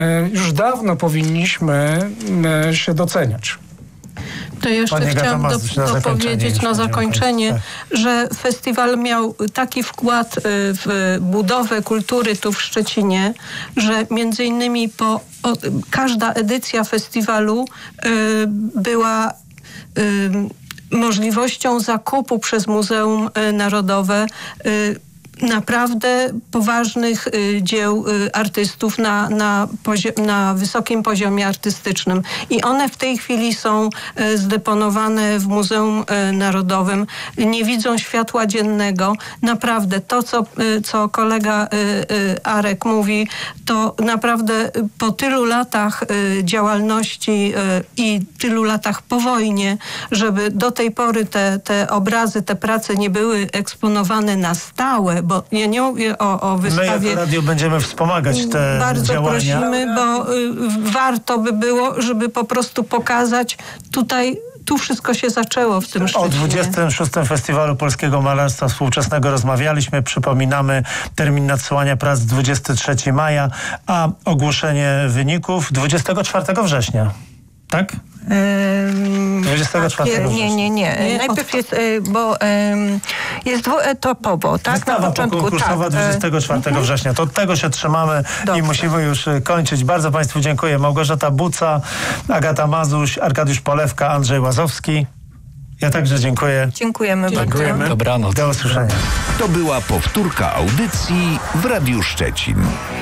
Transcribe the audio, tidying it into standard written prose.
już dawno powinniśmy się doceniać. To jeszcze chciałam dopowiedzieć na zakończenie, że festiwal miał taki wkład w budowę kultury tu w Szczecinie, że między innymi każda edycja festiwalu była możliwością zakupu przez Muzeum Narodowe naprawdę poważnych dzieł artystów na wysokim poziomie artystycznym. I one w tej chwili są zdeponowane w Muzeum Narodowym. Nie widzą światła dziennego. Naprawdę to, co kolega Arek mówi, to naprawdę po tylu latach działalności i tylu latach po wojnie, żeby do tej pory te obrazy, te prace nie były eksponowane na stałe, bo ja nie mówię o wystawie. My jako radio będziemy wspomagać te bardzo działania. prosimy, bo warto by było, żeby po prostu pokazać tu wszystko się zaczęło w tym Szczecinie. O 26. Festiwalu Polskiego Malarstwa Współczesnego rozmawialiśmy. Przypominamy termin nadsyłania prac 23 maja, a ogłoszenie wyników 24 września. Tak? 24 września. Nie. Najpierw jest, bo jest dwuetapowo, tak? Wystawa na początku konkursowa 24 września. To od tego się trzymamy. Dobrze. I musimy już kończyć. Bardzo Państwu dziękuję. Małgorzata Buca, Agata Mazuś, Arkadiusz Polewka, Andrzej Łazowski. Ja także dziękuję. Dziękujemy bardzo. Dobranoc. Do usłyszenia. To była powtórka audycji w Radiu Szczecin.